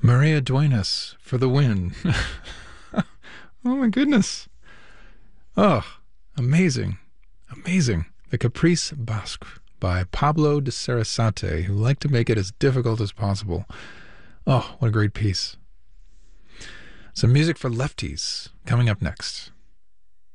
Maria Duenas for the win. Oh my goodness. Oh, amazing. Amazing. The Caprice Basque by Pablo de Sarasate, who liked to make it as difficult as possible. Oh, what a great piece. Some music for lefties coming up next.